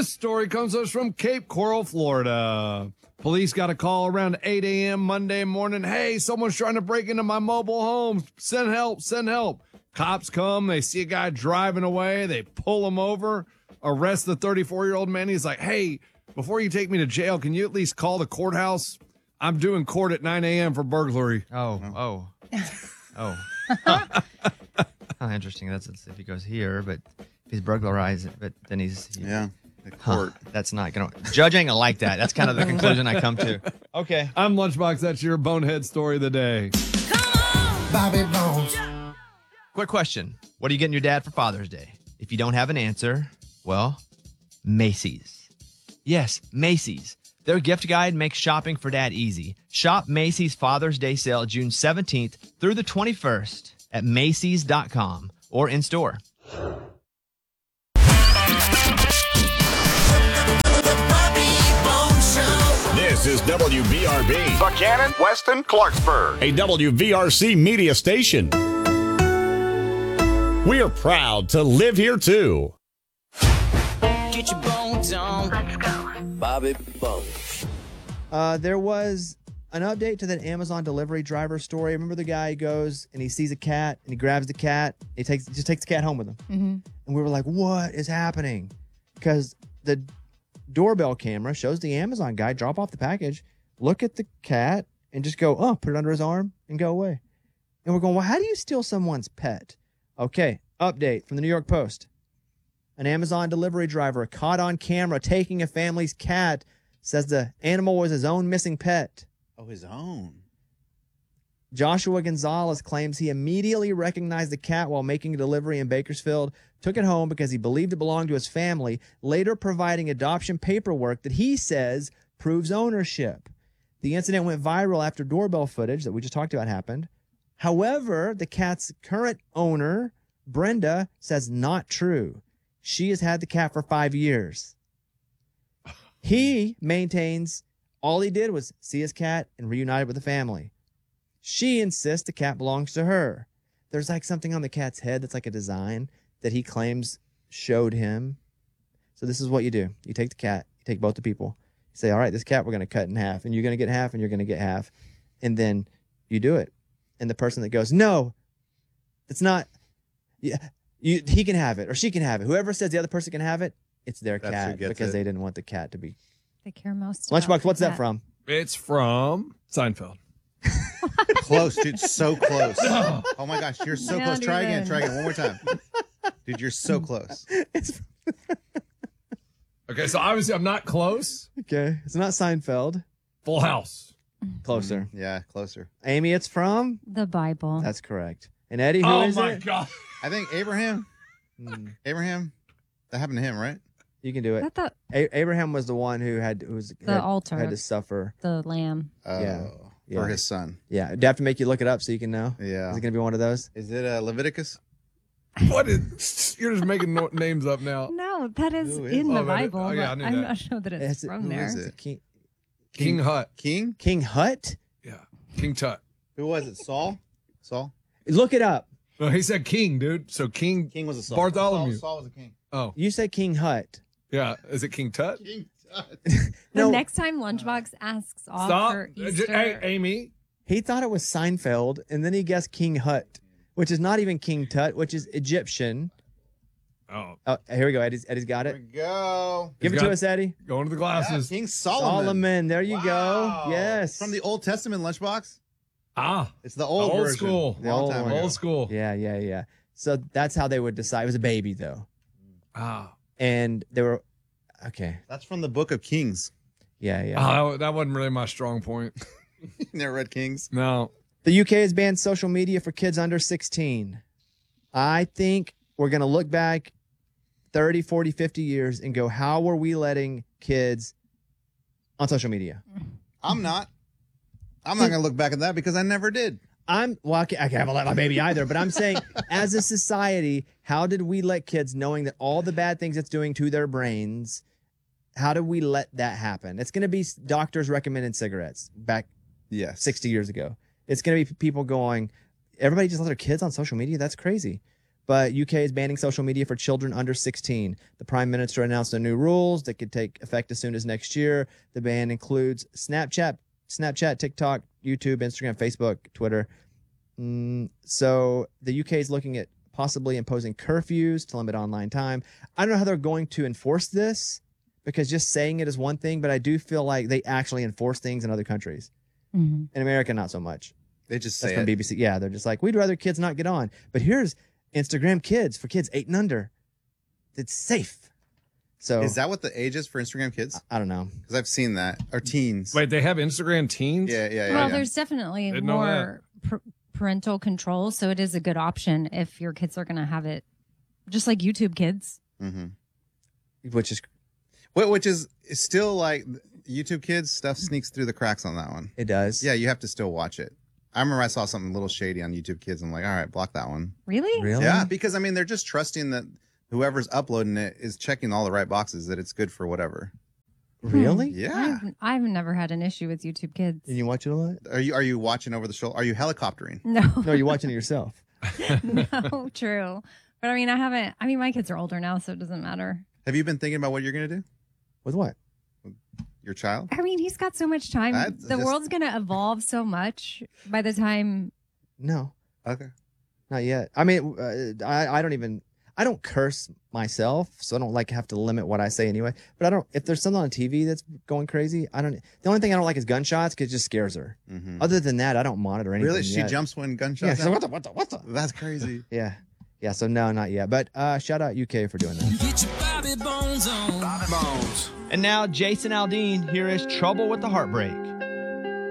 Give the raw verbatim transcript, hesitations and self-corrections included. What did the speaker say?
This story comes to us from Cape Coral, Florida. Police got a call around eight a.m. Monday morning. Hey, someone's trying to break into my mobile home. Send help, send help. Cops come. They see a guy driving away. They pull him over, arrest the thirty-four-year-old man. He's like, hey, before you take me to jail, can you at least call the courthouse? I'm doing court at nine a.m. for burglary. Oh, oh, oh. Huh. Oh, interesting. That's if he goes here, but if he's burglarized, but then he's he, yeah. The court. Huh, that's not gonna. Judge ain't gonna like that. That's kind of the conclusion I come to. Okay. I'm Lunchbox. That's your bonehead story of the day. Come on, Bobby Bones. Quick question: what are you getting your dad for Father's Day? If you don't have an answer, well, Macy's. Yes, Macy's. Their gift guide makes shopping for dad easy. Shop Macy's Father's Day sale June seventeenth through the twenty-first at Macy's dot com or in store. This is W B R B, Buchanan, Weston, Clarksburg, a W V R C media station. We are proud to live here too. Get your bones on. Let's go. Bobby Bones. Uh, there was an update to that Amazon delivery driver story. Remember the guy goes and he sees a cat and he grabs the cat. He takes just takes the cat home with him. Mm-hmm. And we were like, what is happening? Because the doorbell camera shows the Amazon guy drop off the package, look at the cat, and just go, oh, put it under his arm and go away. And we're going, well, how do you steal someone's pet? Okay, update from the New York Post. An Amazon delivery driver caught on camera taking a family's cat, says the animal was his own missing pet. Oh, his own. Joshua Gonzalez claims he immediately recognized the cat while making a delivery in Bakersfield, took it home because he believed it belonged to his family, later providing adoption paperwork that he says proves ownership. The incident went viral after doorbell footage that we just talked about happened. However, the cat's current owner, Brenda, says not true. She has had the cat for five years. He maintains all he did was see his cat and reunited with the family. She insists the cat belongs to her. There's like something on the cat's head that's like a design that he claims showed him. So this is what you do. You take the cat, you take both the people. You say, all right, this cat we're going to cut in half, and you're going to get half, and you're going to get half. And then you do it. And the person that goes, no, it's not, yeah, you, he can have it, or she can have it. Whoever says the other person can have it, it's their That's cat who gets because it. they didn't want the cat to be. They care most about Lunchbox, what's the that cat. from? It's from Seinfeld. Close, dude. So close. Oh my gosh, you're so Not close. Try again. even. Try again. One more time. Dude, you're so close. It's Okay, so obviously I'm not close. okay. It's not Seinfeld. Full House. Closer. Yeah, closer. Amy, it's from? The Bible. That's correct. And Eddie, who is Oh my it? God. I think Abraham. Hmm. Abraham. That happened to him, right? You can do it. I thought A- Abraham was the one who had who was the had, altar, had to suffer. the lamb. Oh, Yeah. Yeah. For his son. Yeah. Do I have to make you look it up so you can know? Yeah. Is it going to be one of those? Is it uh, Leviticus? What is, you're just making no, names up now. No, that is Who is- in Oh, the that is- Bible. oh, yeah, I but knew I'm that. not sure that it's Is it- from who there. is it? King, King Hut. King? King Hut? Yeah. King Tut. Who was it? Saul? Saul? Look it up. No, he said king, dude. So King. King was a Saul. Bartholomew. Saul, Saul was a king. Oh, You said King Hut. yeah. Is it King Tut? King Tut. The No, next time Lunchbox asks off Stop. for Uh, Easter, j- Hey, Amy. he thought it was Seinfeld, and then he guessed King Hut, which is not even King Tut, which is Egyptian. Oh, Oh, here we go. Eddie's, Eddie's got There it. we go. Give it got- to us, Eddie. going to the Yeah, glasses. King Solomon. Solomon. There you Wow. go. Yes. From the Old Testament lunchbox? Ah, It's the old, Old version. school. The Long old time one. ago. old school. Yeah, yeah, yeah. So that's how they would decide. It was a baby, though. Ah, And they were, okay. That's from the Book of Kings. Yeah, yeah. Ah, that wasn't really my strong point. You never read Kings? No. The U K has banned social media for kids under sixteen. I think we're going to look back thirty, forty, fifty years and go, how were we letting kids on social media? I'm not. I'm not going to look back at that because I never did. I'm, well, I can't, I haven't let my baby either, but I'm saying as a society, how did we let kids, knowing that all the bad things it's doing to their brains, how did we let that happen? It's going to be doctors recommending cigarettes back Yes. sixty years ago. It's going to be people going, everybody just let their kids on social media? That's crazy. But U K is banning social media for children under sixteen. The Prime Minister announced the new rules that could take effect as soon as next year. The ban includes Snapchat, Snapchat, TikTok, YouTube, Instagram, Facebook, Twitter. Mm, so the U K is looking at possibly imposing curfews to limit online time. I don't know how they're going to enforce this because just saying it is one thing, but I do feel like they actually enforce things in other countries. Mhm. In America, not so much. They just That's say from it. B B C. Yeah, they're just like, we'd rather kids not get on. But here's Instagram Kids for kids eight and under. It's safe. So Is that what the age is for Instagram kids? I don't know. Because I've seen that. Or teens. Wait, they have Instagram teens? Yeah, yeah, yeah. Well, yeah. there's definitely Didn't know more pr- parental control, so it is a good option if your kids are going to have it, just like YouTube Kids. Mm-hmm. Which is, Wh- Which is is still like YouTube kids stuff sneaks through the cracks on that one. it does. Yeah, you have to still watch it. I remember I saw something a little shady on YouTube Kids. I'm like, all right, block that one. Really? Really? Yeah, because I mean, they're just trusting that whoever's uploading it is checking all the right boxes, that it's good for whatever. Really? Yeah. I've, I've never had an issue with YouTube Kids. And you watch it a lot? Are you are you watching over the shoulder? Are you helicoptering? No, No, you're watching it yourself. no, true. But I mean, I haven't. I mean, my kids are older now, so it doesn't matter. Have you been thinking about what you're gonna do? With what? Your child? I mean, he's got so much time. That's the just- world's going to evolve so much by the time. No, Okay. not yet. I mean, uh, I, I don't even, I don't curse myself, so I don't like have to limit what I say anyway. But I don't, if there's something on T V that's going crazy, I don't, the only thing I don't like is gunshots because it just scares her. Mhm. Other than that, I don't monitor anything. Really? She yet. jumps when Yeah, gunshots. she's like, happen? what the, what the, what the? That's crazy. Yeah. Yeah, so no, not yet. But uh, shout out U K for doing that. Get your Bobby Bones on. Bobby Bones. And now Jason Aldean, here is Trouble with the Heartbreak.